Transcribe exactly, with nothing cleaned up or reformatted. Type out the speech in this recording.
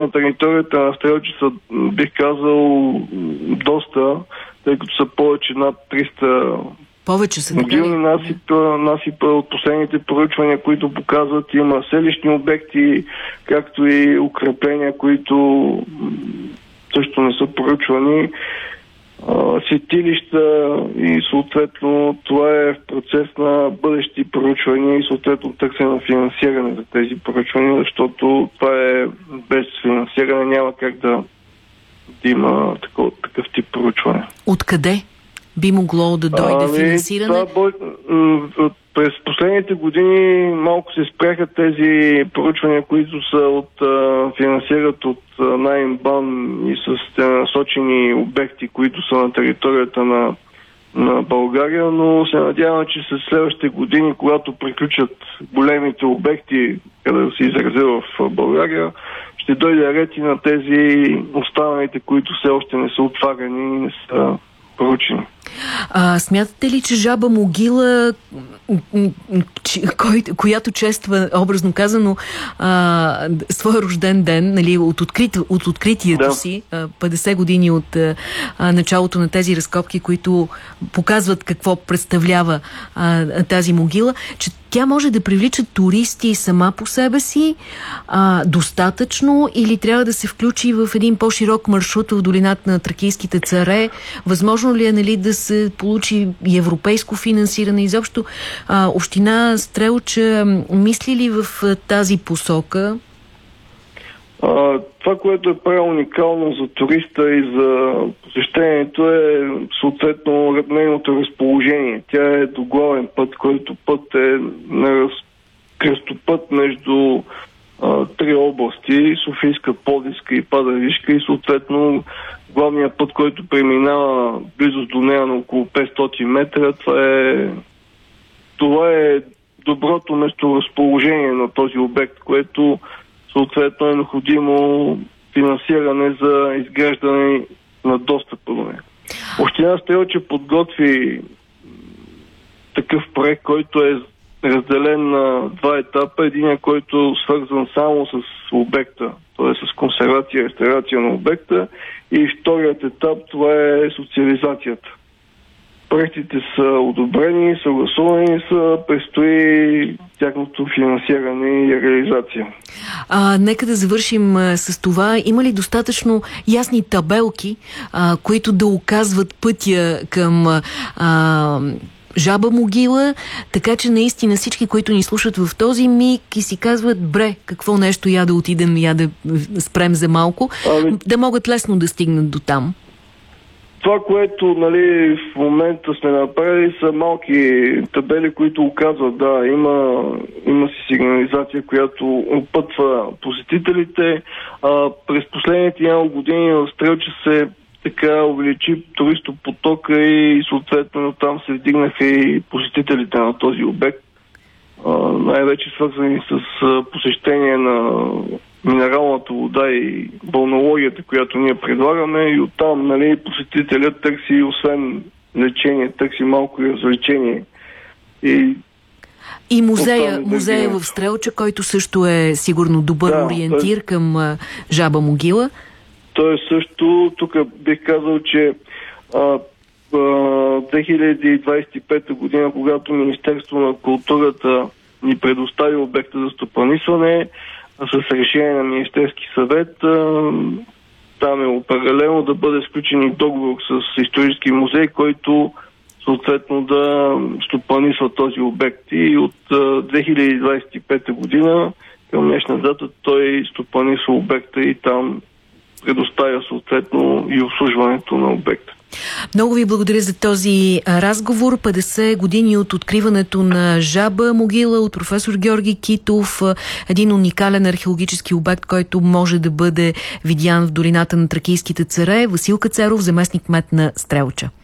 на територията на Стрелча са, бих казал, доста, тъй като са повече над триста повече са могилни насипа, насипа от последните проучвания, които показват, има селищни обекти, както и укрепления, които също не са проучвани, светилища и съответно това е в процес на бъдещи проучвания и съответно търсене на финансиране за тези проучвания, защото това е без финансиране няма как да, да има такъв, такъв тип проучване. Откъде би могло да дойде ами, финансиране? Това, през последните години малко се спряха тези проучвания, които са от, а, финансират от Найнбан и с насочени обекти, които са на територията на, на България, но се надявам, че след следващите години, когато приключат големите обекти, където се изразя в България, ще дойде ред и на тези останалите, които все още не са отварени и не са проучени. А, смятате ли, че Жаба могила, кой, която чества, образно казано, а, своя рожден ден, нали, от, открит, от откритието да. си, а, петдесет години от а, началото на тези разкопки, които показват какво представлява а, тази могила, че тя може да привлича туристи сама по себе си а, достатъчно или трябва да се включи в един по-широк маршрут в долината на Тракийските царе? Възможно ли е, нали, да се получи и европейско финансиране? Изобщо а, община Стрелча мисли ли в тази посока? А, това, което е право уникално за туриста и за посещението е съответно нейното разположение. Тя е до главен път, който път е на кръстопът между а, три области, Софийска, Пловдивска и Пазарджишка, и съответно главният път, който преминава близост до нея на около петстотин метра, това е, това е доброто месторазположение на този обект, което съответно е необходимо финансиране за изграждане на достъпа до нея. Община Стрелча подготви такъв проект, който е разделен на два етапа. Единият, който е свързан само с обекта, т.е. с консервация и реставрация на обекта, и вторият етап, това е социализацията. Проектите са одобрени, съгласувани са, предстои тяхното финансиране и реализация. А, нека да завършим а, с това. Има ли достатъчно ясни табелки, а, които да указват пътя към а, Жаба могила, така че наистина всички, които ни слушат в този миг и си казват, бре, какво нещо, я да отидем, я да спрем за малко, ами, да могат лесно да стигнат до там? Това, което, нали, в момента сме направили, са малки табели, които указват, да, има, има си сигнализация, която опътва посетителите. А, през последните няколко години в Стрелча се така увеличи туристопотока и съответно там се вдигнаха и посетителите на този обект. А, най-вече свързани с а, посещение на минералната вода и балнеологията, която ние предлагаме, и оттам, нали, посетителят търси, освен лечение, търси малко и развлечение. И, и музея, музея в Стрелча, който също е сигурно добър да, ориентир той, към а, Жаба могила. Той също, тук бих казал, че а, две хиляди двадесет и пета година, когато Министерство на културата ни предостави обекта за стопанисване, с решение на Министерски съвет, там е определено да бъде сключен договор с исторически музей, който съответно да стопанисва този обект. И от две хиляди двадесет и пета година към днешна дата той стопанисва обекта и там предоставя съответно и обслужването на обекта. Много ви благодаря за този разговор. петдесет години от откриването на Жаба могила от професор Георги Китов. Един уникален археологически обект, който може да бъде видян в долината на Тракийските царе. Васил Кацаров, заместник кмет на Стрелча.